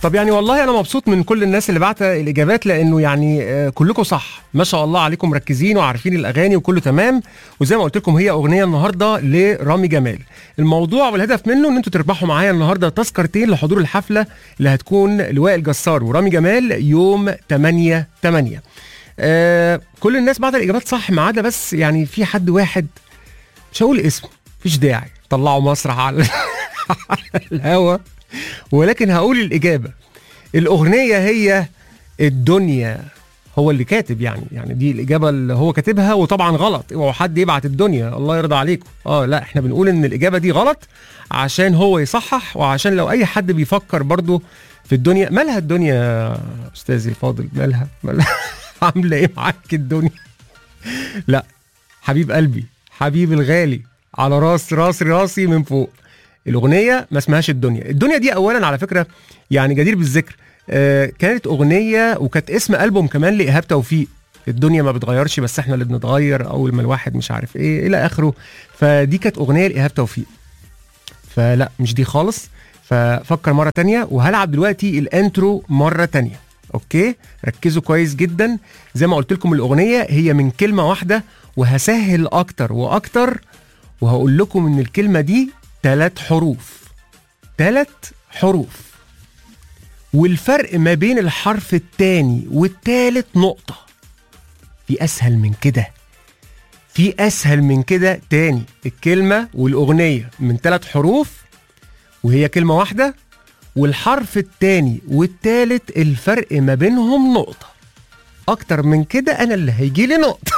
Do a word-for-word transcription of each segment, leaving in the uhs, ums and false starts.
طب يعني والله انا مبسوط من كل الناس اللي بعت الاجابات، لانه يعني آه، كلكم صح ما شاء الله عليكم، مركزين وعارفين الاغاني وكله تمام. وزي ما قلت لكم هي اغنيه النهارده لرامي جمال. الموضوع والهدف منه ان انتوا تربحوا معايا النهارده تذكرتين لحضور الحفله اللي هتكون لوائل جسار ورامي جمال يوم تمانية تمانية. آه كل الناس بعت الاجابات صح ما عدا بس يعني في حد واحد مش هقول اسمه، مفيش داعي طلعوا مسرح على الهوا، ولكن هقول الإجابة. الأغنية هي الدنيا، هو اللي كاتب يعني يعني دي الإجابة اللي هو كاتبها، وطبعا غلط. اوعوا حد يبعت الدنيا الله يرضى عليكم. اه لا احنا بنقول ان الإجابة دي غلط عشان هو يصحح، وعشان لو أي حد بيفكر برضو في الدنيا. مالها الدنيا يا أستاذي الفاضل؟ مالها مالها عاملة ايه معاك الدنيا؟ لا حبيب قلبي، حبيب الغالي، على راس راس راسي من فوق. الأغنية ما اسمهاش الدنيا. الدنيا دي أولا على فكرة يعني جدير بالذكر، آه كانت أغنية وكانت اسم ألبوم كمان لإيهاب توفيق. الدنيا ما بتغيرش بس احنا اللي بنتغير، أول ما الواحد مش عارف إيه إلى آخره. فدي كانت أغنية لإيهاب توفيق، فلا مش دي خالص. ففكر مرة تانية، وهلعب دلوقتي الانترو مرة تانية. أوكي ركزوا كويس جدا. زي ما قلت لكم الأغنية هي من كلمة واحدة، وهسهل أكتر وأكتر وهقول لكم إن الكلمة دي ثلاث حروف. ثلاث حروف، والفرق ما بين الحرف الثاني والثالث نقطة. في أسهل من كده؟ في أسهل من كده؟ تاني، الكلمة والأغنية من ثلاث حروف وهي كلمة واحدة، والحرف الثاني والثالث الفرق ما بينهم نقطة. أكتر من كده أنا اللي هيجي لي نقطة.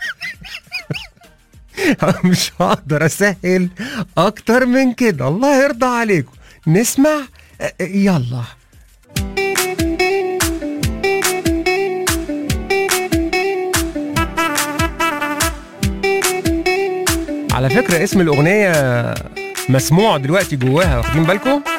مش هقدر اسهل اكتر من كده، الله يرضى عليكم. نسمع يلا. على فكرة اسم الاغنية مسموع دلوقتي جواها، واخدين بالكم؟